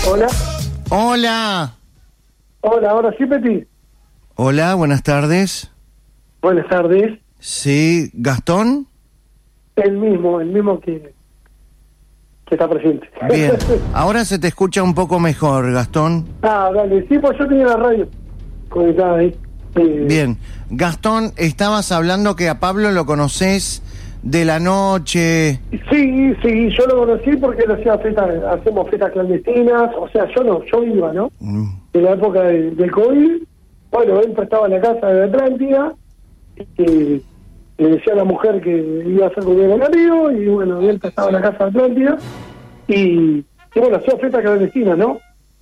Hola. Hola. Hola, ahora sí, Peti. Hola, buenas tardes. Buenas tardes. Sí, ¿Gastón? El mismo que está presente. Bien, ahora se te escucha un poco mejor, Gastón. Dale, sí, pues yo tenía la radio conectada ahí. Bien, Gastón, estabas hablando que a Pablo lo conoces de la noche. Sí, yo lo conocí porque él hacía hacemos fiestas clandestinas, o sea, yo iba, ¿no? En la época del COVID, bueno, él prestaba la casa de Atlántida, y le decía a la mujer que iba a hacer conmigo con amigo, y bueno, él prestaba la casa de Atlántida, y bueno, hacía fiestas clandestinas, ¿no?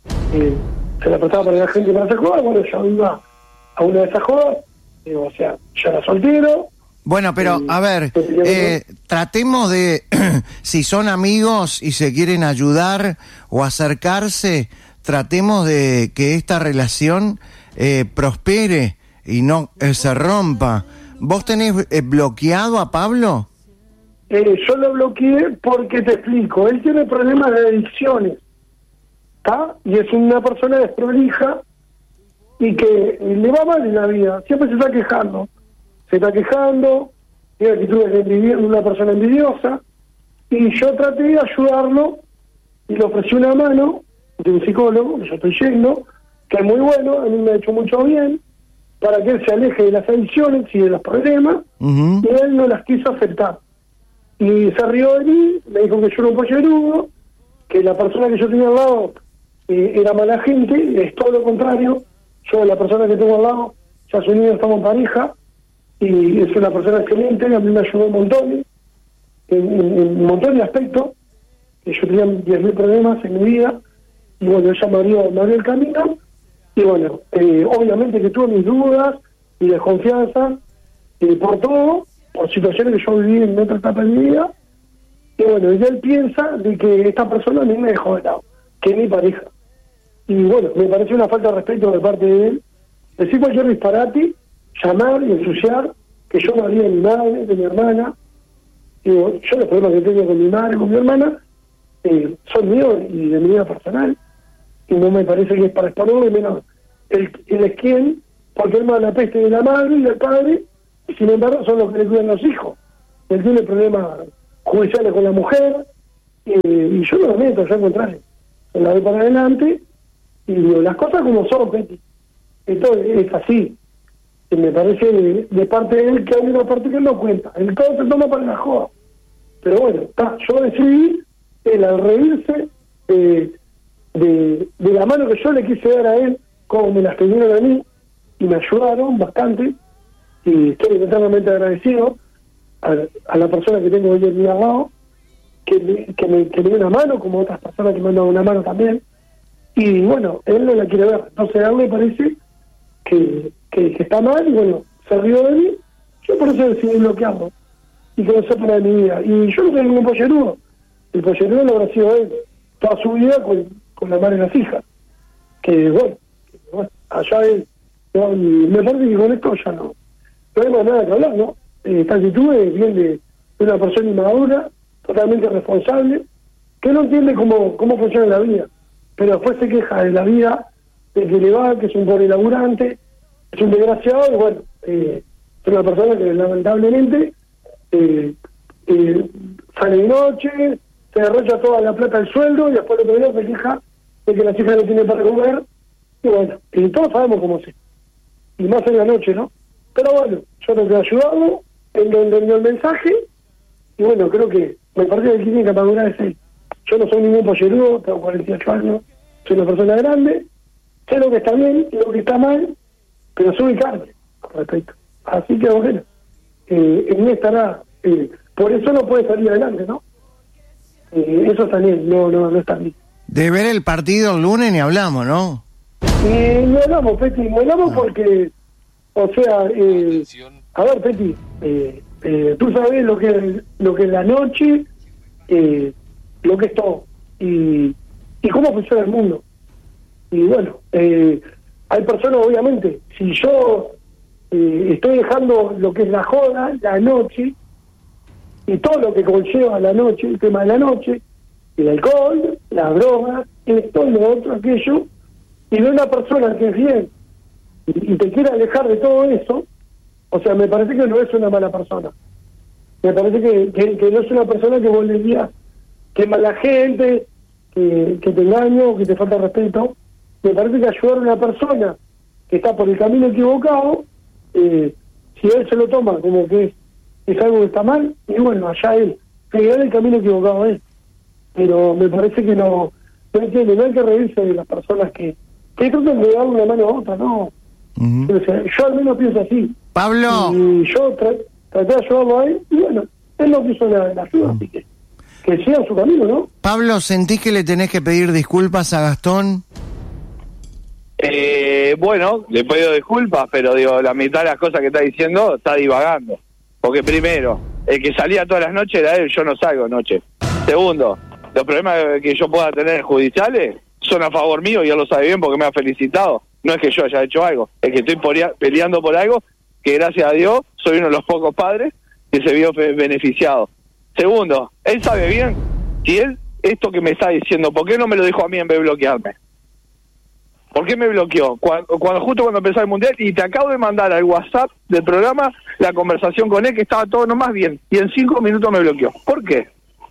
Se la prestaba para la gente para hacer jodas, bueno, yo iba a una de esas jodas, o sea, yo era soltero. Bueno, pero a ver, tratemos de, si son amigos y se quieren ayudar o acercarse, tratemos de que esta relación prospere y no se rompa. ¿Vos tenés bloqueado a Pablo? Yo lo bloqueé porque te explico, él tiene problemas de adicciones, ¿está? Y es una persona desprolija y que le va mal en la vida, siempre se está quejando, tiene actitudes de una persona envidiosa, y yo traté de ayudarlo y le ofrecí una mano de un psicólogo, que yo estoy yendo, que es muy bueno, a mí me ha hecho mucho bien, para que él se aleje de las adicciones y de los problemas, y él no las quiso aceptar. Y se rió de mí, me dijo que yo era un pollerudo, que la persona que yo tenía al lado era mala gente, es todo lo contrario. Yo, la persona que tengo al lado, ya su niño, estamos en pareja, y es una persona excelente, a mí me ayudó un montón, en un montón de aspectos, que yo tenía 10.000 problemas en mi vida, y bueno, ella me abrió el camino, y bueno, obviamente que tuve mis dudas y desconfianza, por todo, por situaciones que yo viví en otra etapa de mi vida, y bueno, y él piensa de que esta persona a mí me dejó de lado, que es mi pareja. Y bueno, me parece una falta de respeto de parte de él, decir cualquier disparate, llamar y ensuciar, que yo no haría de mi madre, de mi hermana. Digo, yo los problemas que tengo con mi madre, con mi hermana, son míos y de mi vida personal, y no me parece que es para exponerlo, menos él es quien, porque él me da la peste de la madre y del padre, y sin embargo son los que le cuidan los hijos. Él tiene problemas judiciales con la mujer, y yo no lo meto, yo al contrario, se la doy para adelante, y digo, las cosas como son, Peti. Entonces es así. Y me parece de parte de él que hay una parte que él no cuenta. El todo se toma para la joda. Pero bueno, yo decidí, él al reírse de la mano que yo le quise dar a él, como me las tuvieron a mí, y me ayudaron bastante, y estoy eternamente agradecido a la persona que tengo hoy en mi al lado, que me dio una mano, como otras personas que me han dado una mano también, y bueno, él no la quiere ver. Entonces a él me parece que está mal, y bueno, se rió de mí, yo por eso decidí bloquearlo, y que no sepa de mi vida. Y yo no soy ningún pollerudo, el pollerudo lo habrá sido él, toda su vida con la madre y las hijas, que bueno, allá él, ¿no? Y me parece que con esto ya no hay más nada que hablar, ¿no? Esta actitud es bien de una persona inmadura, totalmente responsable, que no entiende cómo funciona la vida, pero después se queja de la vida, de que le va, que es un pobre laburante, es un desgraciado, y bueno, es una persona que lamentablemente sale de noche, se derrocha toda la plata del sueldo, y después el otro día se queja de que las hijas no tienen para comer, y bueno, y todos sabemos cómo es, y más en la noche, ¿no? Pero bueno, yo tengo que ayudarlo, él no entendió el mensaje, y bueno, creo que me parece que el que tiene que madurar es él. Yo no soy ningún pollerudo, tengo 48 años, soy una persona grande, sé lo que está bien y lo que está mal, pero soy carne con respecto. Así que bueno, en mí estará, por eso no puede salir adelante, ¿no? Eso también, no está bien. De ver el partido el lunes ni hablamos, ¿no? No hablamos, Peti, no hablamos porque, o sea, a ver, Peti, tú sabes lo que es la noche, lo que es todo, y cómo funciona el mundo. Y bueno, hay personas, obviamente, si yo estoy dejando lo que es la joda, la noche, y todo lo que conlleva la noche, el tema de la noche, el alcohol, las drogas, esto, lo otro, aquello, y de una persona que es bien y te quiere alejar de todo eso, o sea, me parece que no es una mala persona. Me parece que no es una persona que vos le digas que es mala gente, que te engaño, que te falta respeto. Me parece que ayudar a una persona que está por el camino equivocado, si él se lo toma como que es algo que está mal, y bueno, allá él, que el camino equivocado es. Pero me parece que no hay que reírse de las personas que tratan de dar una mano a otra, ¿no? O sea, yo al menos pienso así. Pablo. Y yo traté de ayudarlo a él, y bueno, él no quiso la ayuda, así que siga su camino, ¿no? Pablo, ¿sentís que le tenés que pedir disculpas a Gastón? Bueno, le pido disculpas, pero digo, la mitad de las cosas que está diciendo está divagando. Porque primero, el que salía todas las noches era él, yo no salgo noche. Segundo, los problemas que yo pueda tener judiciales son a favor mío y él lo sabe bien porque me ha felicitado. No es que yo haya hecho algo, es que estoy peleando por algo que gracias a Dios soy uno de los pocos padres que se vio beneficiado. Segundo, él sabe bien si él, esto que me está diciendo, ¿por qué no me lo dijo a mí en vez de bloquearme? ¿Por qué me bloqueó? Justo cuando empezó el Mundial, y te acabo de mandar al WhatsApp del programa la conversación con él, que estaba todo nomás bien, y en 5 minutos me bloqueó. ¿Por qué?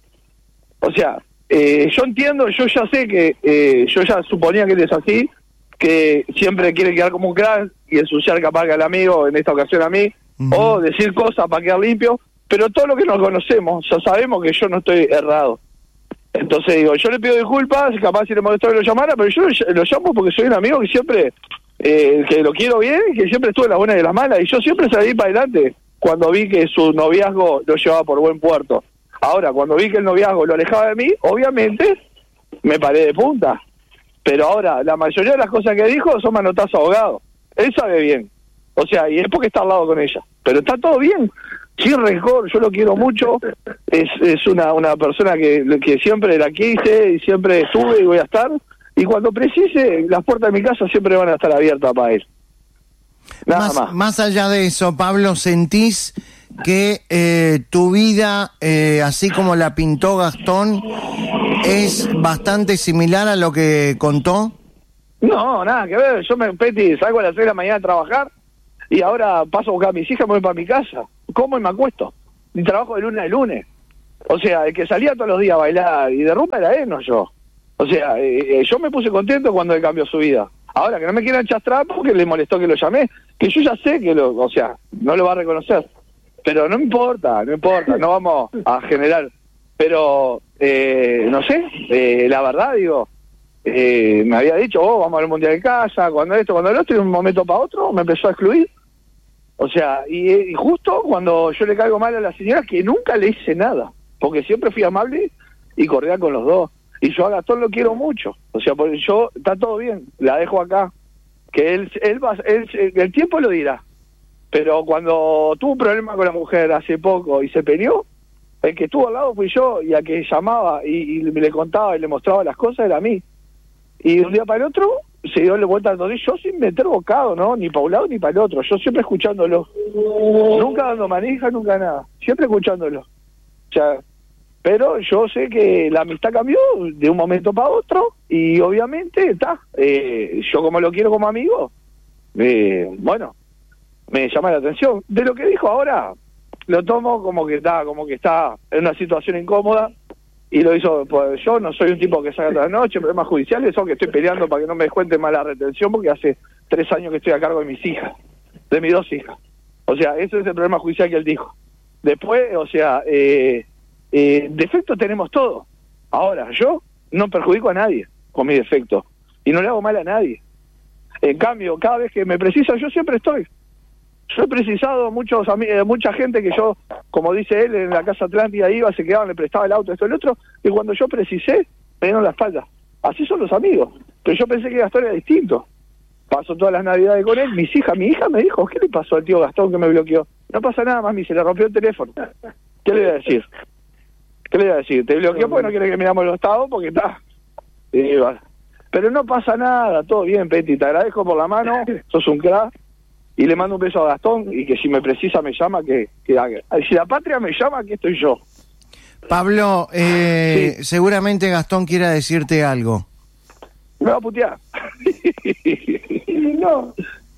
O sea, yo entiendo, yo ya sé que, yo ya suponía que él es así, que siempre quiere quedar como un crack y ensuciar capaz que al amigo, en esta ocasión a mí, o decir cosas para quedar limpio, pero todo lo que nos conocemos, ya sabemos que yo no estoy errado. Entonces digo, yo le pido disculpas, capaz si le molestó que lo llamara, pero yo lo llamo porque soy un amigo que siempre, que lo quiero bien, que siempre estuvo en las buenas y en las malas, y yo siempre salí para adelante cuando vi que su noviazgo lo llevaba por buen puerto. Ahora, cuando vi que el noviazgo lo alejaba de mí, obviamente me paré de punta. Pero ahora, la mayoría de las cosas que dijo son manotazos ahogados. Él sabe bien. O sea, y es porque está al lado con ella. Pero está todo bien. Sin rencor, yo lo quiero mucho. Es una persona que siempre la quise y siempre estuve y voy a estar. Y cuando precise, las puertas de mi casa siempre van a estar abiertas para él. Nada más. Más allá de eso, Pablo, ¿sentís que tu vida, así como la pintó Gastón, es bastante similar a lo que contó? No, nada que ver. Yo Peti, salgo a las 3 de la mañana a trabajar y ahora paso a buscar a mis hijas y me voy para mi casa. Como y me acuesto. Y trabajo de lunes a lunes. O sea, el que salía todos los días a bailar y de rumba era él, no yo. O sea, yo me puse contento cuando él cambió su vida. Ahora, que no me quieran chastrar porque le molestó que lo llamé, que yo ya sé que o sea, no lo va a reconocer. Pero no importa, no vamos a generar. Pero, no sé, la verdad, digo, me había dicho, vamos al Mundial de casa, cuando esto, cuando el otro, y de un momento para otro me empezó a excluir. O sea, y justo cuando yo le caigo mal a la señora, que nunca le hice nada, porque siempre fui amable y cordial con los dos. Y yo a Gastón lo quiero mucho. O sea, porque yo, está todo bien, la dejo acá. Que él el tiempo lo dirá. Pero cuando tuvo un problema con la mujer hace poco y se peleó, el que estuvo al lado fui yo, y a que llamaba y le contaba y le mostraba las cosas era a mí. Y de un día para el otro se dio la vuelta al tornillo, yo sin meter bocado, ¿no? Ni para un lado ni para el otro, yo siempre escuchándolo. Nunca dando manija, nunca nada, siempre escuchándolo. O sea, pero yo sé que la amistad cambió de un momento para otro y obviamente está. Yo como lo quiero como amigo, bueno, me llama la atención. De lo que dijo ahora, lo tomo como que está en una situación incómoda y lo hizo. Pues yo no soy un tipo que salga toda la noche, problemas judiciales son que estoy peleando para que no me descuenten más la retención porque hace 3 años que estoy a cargo de mis hijas, de mis 2 hijas. O sea, ese es el problema judicial que él dijo. Después, o sea, defectos tenemos todos. Ahora, yo no perjudico a nadie con mis defectos y no le hago mal a nadie. En cambio, cada vez que me precisan, yo siempre estoy. Yo he precisado mucha gente que yo, como dice él, en la Casa Atlántida iba, se quedaban, le prestaba el auto, esto y el otro, y cuando yo precisé, me dieron la espalda. Así son los amigos. Pero yo pensé que Gastón era distinto. Paso todas las navidades con él, mi hija me dijo, ¿qué le pasó al tío Gastón que me bloqueó? No pasa nada, mami, se le rompió el teléfono. ¿Qué le voy a decir? Te bloqueó porque no quiere que miramos los estados, porque está. Pero no pasa nada, todo bien, Peti, te agradezco por la mano, sos un crack. Y le mando un beso a Gastón y que si me precisa me llama, que haga. Si la patria me llama, aquí estoy yo. Pablo, sí. Seguramente Gastón quiera decirte algo. Me va a putear. Y no,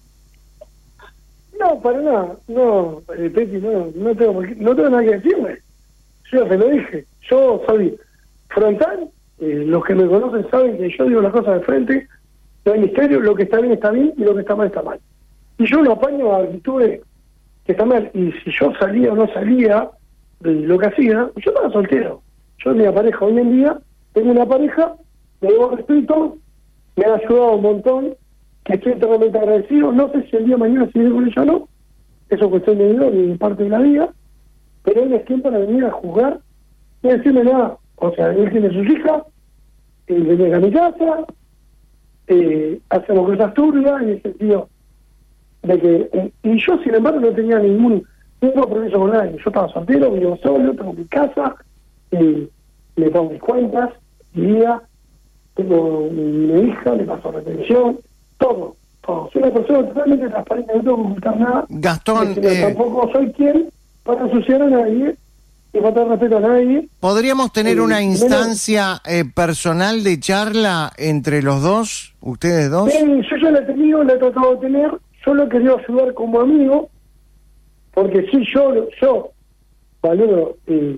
para nada. No, Peti, no tengo nada que decirme. Yo ya se lo dije. Yo soy frontal. Los que me conocen saben que yo digo las cosas de frente. No hay misterio. Lo que está bien y lo que está mal está mal. Y yo lo apaño a actitudes que están mal. Y si yo salía o no salía de lo que hacía, yo estaba soltero. Yo tenía pareja hoy en día. Tengo una pareja, me debo respeto, me ha ayudado un montón, que estoy eternamente agradecido. No sé si el día de mañana seguiré con ella o no, eso es cuestión de Dios y parte de la vida, pero él es quien para venir a juzgar y decirme nada. O sea, él tiene sus hijas, él viene a mi casa, hacemos cosas turbias en el sentido de que, y yo sin embargo no tenía ningún compromiso con nadie. Yo estaba soltero, vivo solo, tengo mi casa, me pago mis cuentas, mi vida, tengo mi hija, le paso retención, todo. Soy una persona totalmente transparente, no tengo que ocultar nada. Gastón, tampoco soy quien para ensuciar a nadie y faltar respeto a nadie. ¿Podríamos tener una instancia personal de charla entre los dos, ustedes dos? Yo ya la he tenido, la he tratado de tener, yo lo he querido ayudar como amigo, porque sí, yo valoro,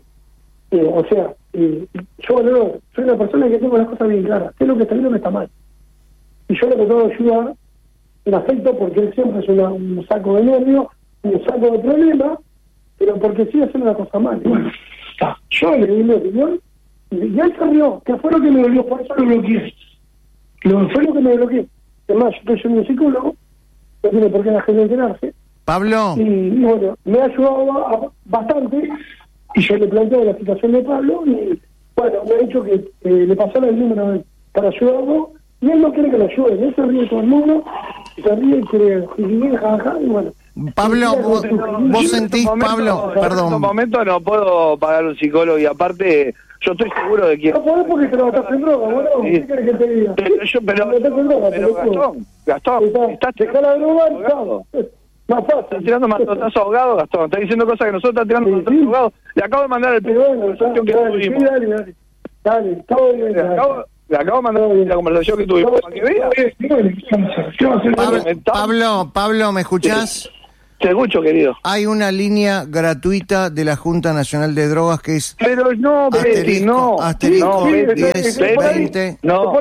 yo valoro, soy una persona que tengo las cosas bien claras, sé lo que está bien y lo que está mal. Y yo le he tratado de ayudar en afecto porque él siempre es un saco de nervios, un saco de problemas, pero porque sí hace una cosa mal. Bueno, yo le di mi opinión y él se rió, que fue lo que me dolió, por eso lo bloqueé. Fue lo que me bloqueé. Además, yo soy un psicólogo, no tiene por qué la gente enterarse. Pablo. Y bueno, me ha ayudado bastante, y yo le planteo la situación de Pablo, y bueno, me ha dicho que le pasara el número para ayudarlo, y él no quiere que lo ayude, él se ríe todo el mundo, se ríe, quiere jajaja, y bueno. Pablo, vos sentís, Pablo, perdón. En estos momentos no puedo pagar un psicólogo y aparte yo estoy seguro de que... No podés porque te lo gastas en droga, bueno, ¿qué querés que te diga? Pero Gastón, estás dejá la droga y chao. Más fácil. Estás tirando matotazo ahogado, Gastón. Estás diciendo cosas que nosotros estás tirando matotazo ahogado. Le acabo de mandar el dale, todo bien. Le acabo de mandar la conversación que tuvimos para que vea. Pablo, ¿me escuchás? Te escucho, querido. Hay una línea gratuita de la Junta Nacional de Drogas que es... Pero no, Betty, no. Asterisco 1020. No,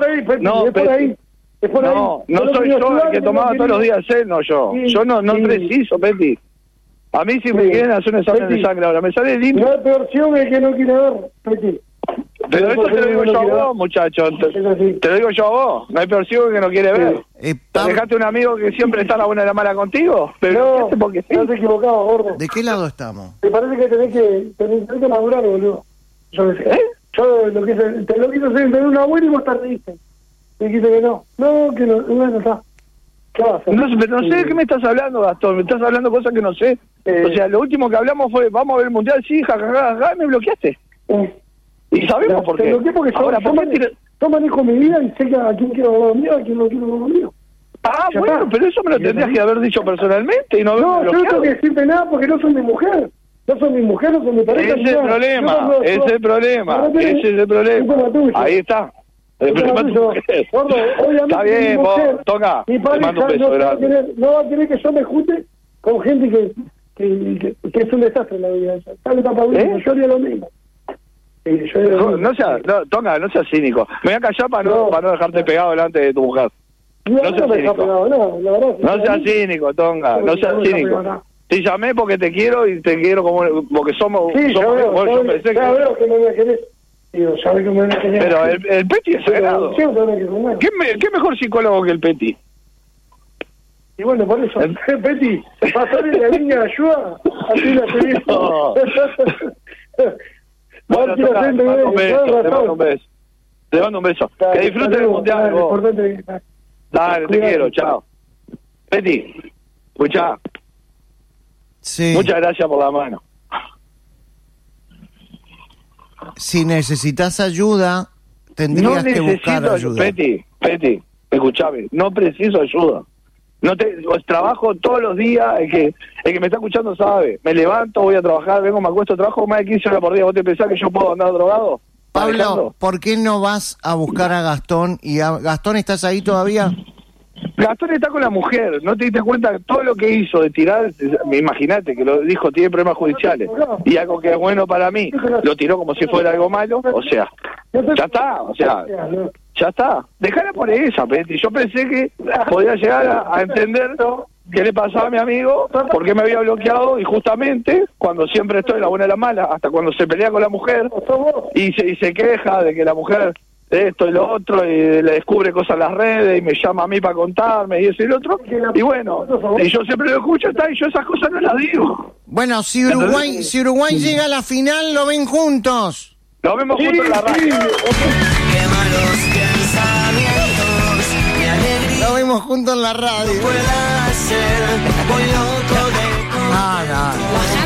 no soy yo el que tomaba todos los días no yo. Yo no preciso, Betty. A mí si me quieren hacer un examen de sangre ahora, me sale limpio. No hay peor opción el que no quiere ver, Betty. Pero eso te lo digo yo a vos, muchacho. Te lo digo yo a vos. No hay peor ciego que no quiere ver. ¿Te dejaste un amigo que siempre está a la buena y la mala contigo? Pero no, porque sí. No te equivocado, gordo. ¿De qué lado estamos? Me parece que tenés que madurar, boludo. Yo lo quise hacer, una buena y vos tardiste. Me dijiste que no. No, bueno, está. ¿Qué vas a hacer? No sé de qué me estás hablando, Gastón. Me estás hablando cosas que no sé. O sea, lo último que hablamos fue, vamos a ver el mundial, sí, jajaja, me bloqueaste. Y sabemos por qué. Porque yo manejo mi vida y sé a quién quiero hablar mío, a quién no quiero hablar mío. Bueno, pero eso me lo tendrías que haber dicho personalmente y no haberme bloqueado. Yo no tengo que decirte nada porque no soy mi mujer. No soy mi mujer, no soy mi pareja. Ese es el problema, ese es el problema. Ahí está. El problema es tu mujer. Está bien, vos, toca. Mi pareja no va a querer que yo me junte con gente que es un desastre en la vida. Yo haría lo mismo. No seas cínico. Me voy a callar para no dejarte pegado delante de tu mujer. No seas cínico. No seas cínico, Tonga. No seas cínico. Te llamé porque te quiero y te quiero porque somos... Sí, yo veo que no me querés. Digo, sabes que me van a querer. Pero el Peti es sagrado. ¿Qué mejor psicólogo que el Peti? Y bueno, por eso, Peti, pasarle la línea de ayuda, así la tenés. Bueno, te mando un beso. Te mando un beso. Que disfrutes del mundial. Dale, te quiero, chao. Peti, escuchá. Sí. Muchas gracias por la mano. Si necesitas ayuda, tendrías que buscar ayuda. Peti, escuchame, no preciso ayuda. Trabajo todos los días, el que me está escuchando sabe. Me levanto, voy a trabajar, vengo, me acuesto, trabajo más de 15 horas por día. ¿Vos te pensás que yo puedo andar drogado? Pablo, manejando. ¿por qué no vas a buscar a Gastón? Gastón, ¿estás ahí todavía? Gastón está con la mujer, ¿no te diste cuenta de todo lo que hizo de tirar? Imagínate que lo dijo, tiene problemas judiciales. Y algo que es bueno para mí, lo tiró como si fuera algo malo. O sea, ya está, ya está. Dejala por esa, Petty. Yo pensé que podía llegar a entender qué le pasaba a mi amigo, por qué me había bloqueado, y justamente cuando siempre estoy la buena y la mala, hasta cuando se pelea con la mujer y se queja de que la mujer esto y lo otro, y le descubre cosas en las redes y me llama a mí para contarme y eso y lo otro, y bueno, y yo siempre lo escucho, y yo esas cosas no las digo. Bueno, si Uruguay llega a la final, lo ven juntos. Nos vemos juntos en la radio. Qué malos pensamientos, mi alegría Lo vemos juntos en la radio. pueda ser, voy loco de No.